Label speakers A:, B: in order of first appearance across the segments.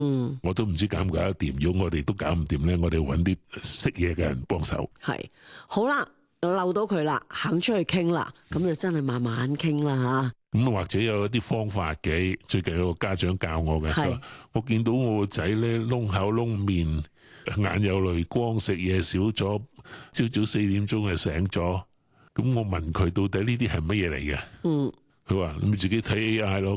A: 我都唔知搞唔搞得掂。如果我哋都搞唔掂咧，我哋揾啲識嘢嘅人幫手。
B: 係好啦，漏到佢啦，肯出去傾啦，咁就真係慢慢傾啦吓。
A: 咁或者有一啲方法嘅，最近有個家長教我嘅，佢話我見到我個仔咧窿口窿面，眼有淚光，食嘢少咗，朝早4點鐘就醒咗。咁我問佢到底呢啲係乜嘢嚟嘅？佢話你咪自己睇 AI 咯。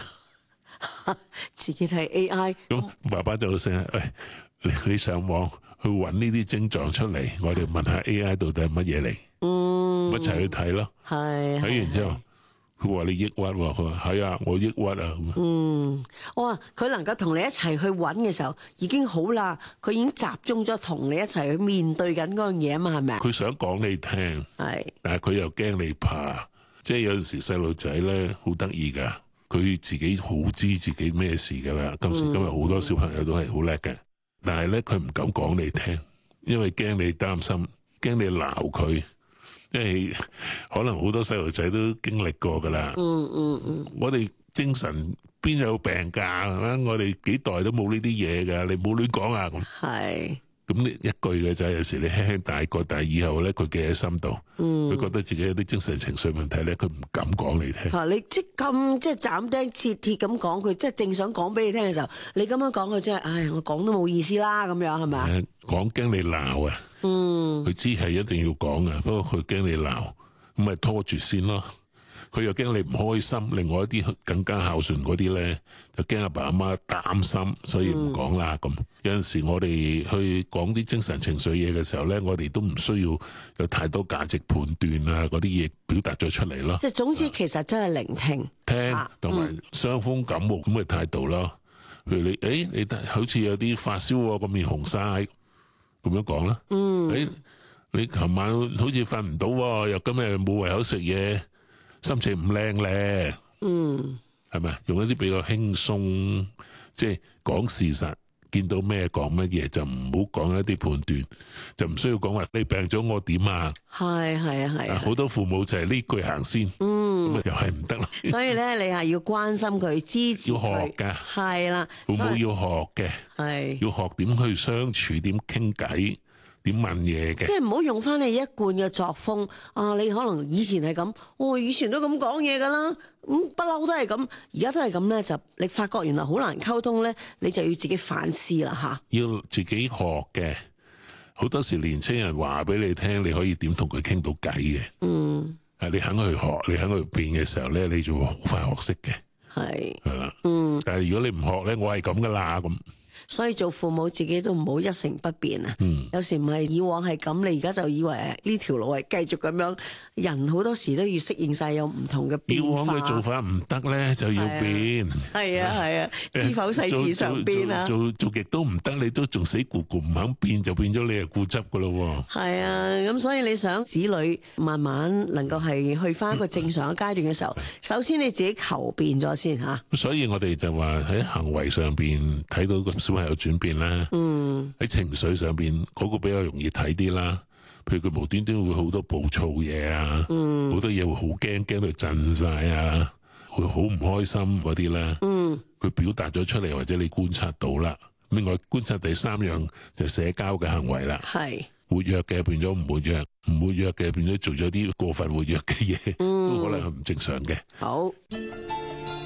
B: 自己睇 AI。
A: 咁爸爸就成日你上網去揾呢啲症狀出嚟，我哋問下 AI 到底係乜嘢嚟，一齊去睇咯。
B: 係
A: 睇完之後，佢話你抑鬱喎，佢話係啊，我抑鬱啊。
B: 哇！佢能夠同你一齊去揾嘅時候已經好啦，佢已經集中咗同你一齊去面對緊嗰樣嘢啊嘛，係咪啊？
A: 佢想講你聽，
B: 係，
A: 但係佢又驚你怕，即係有陣時細路仔咧好得意㗎，佢自己好知自己咩事㗎啦。今時今日好多小朋友都係好叻嘅，但係咧佢唔敢講你聽，因為驚你擔心，驚你鬧佢。因為可能好多細路仔都經歷過噶啦。我哋精神邊有病㗎？我哋幾代都冇呢啲嘢㗎，你冇亂講啊咁。
B: 係。
A: 咁呢一句嘅就係有時你輕輕大個，但係以後咧佢記喺心度，佢覺得自己有啲精神情緒問題咧，佢唔敢講你聽。
B: 你即咁即係斬釘截鐵咁講佢，即係正想講俾你聽嘅時候，你咁樣講佢即係，唉，我講都冇意思啦，咁樣係咪啊？
A: 講驚你鬧啊！佢知係一定要講啊，不過佢驚你鬧，咁咪拖住先咯。佢又驚你唔開心，另外一啲更加孝順嗰啲咧，就驚阿爸阿媽擔心，所以唔講啦。咁有陣時我哋去講啲精神情緒嘢嘅時候咧，我哋都唔需要有太多價值判斷啊，嗰啲嘢表達咗出嚟咯。
B: 即係總之，其實真係聆聽、
A: 聽同埋傷風感冒咁嘅態度咯。譬如你，你好似有啲發燒喎，個面紅晒，咁樣講啦。你琴晚好似瞓唔到，又今日冇胃口食嘢。心情唔靚咧，係咪？用一啲比較輕鬆，即係講事實，見到咩講乜嘢，就唔好講一啲判斷，就唔需要講話你病咗我點啊？係好多父母就係呢句行先，咁又係唔得啦。
B: 所以咧，你係要關心佢，支持佢，
A: 要學㗎，
B: 係啦，
A: 父母要學嘅，係要學點去相處，點傾偈。點問嘢嘅，
B: 即係唔好用翻你一貫嘅作風啊！你可能以前係咁，我以前都咁講嘢噶啦，不嬲都係咁，而家都係咁咧，就你發覺原來好難溝通咧，你就要自己反思啦吓。
A: 要自己學嘅，好多時年青人話俾你聽，你可以點同佢傾到偈嘅。你肯去學，你肯去變嘅時候咧，你就會好快學識嘅。係啦，但係如果你唔學咧，我係咁噶啦咁。
B: 所以做父母自己都唔好一成不變啊！有時唔係以往係咁，你而家就以為呢條路係繼續咁樣。人好多時都要適應晒有唔同嘅變化。以往
A: 嘅做法唔得咧，就要變。
B: 係啊，知否世事常變啊！
A: 做極都唔得，你都仲死咕咕唔肯變，就變咗你係固執噶咯。係
B: 啊，咁所以你想子女慢慢能夠係去翻一個正常嘅階段嘅時候，首先你自己求變咗先吓。
A: 所以我哋就話喺行為上邊睇到個小朋友轉變啦，喺情緒上邊嗰個比較容易睇啲啦。譬如佢無端端會好多暴躁嘢啊，好多嘢會好驚到震晒啊，會好唔開心嗰啲啦。佢表達咗出嚟，或者你觀察到啦。另外觀察第三樣就係社交嘅行為啦，係活躍嘅變咗唔活躍，唔活躍嘅變咗做咗啲過分活躍嘅嘢，都可能係唔正常嘅。
B: 好。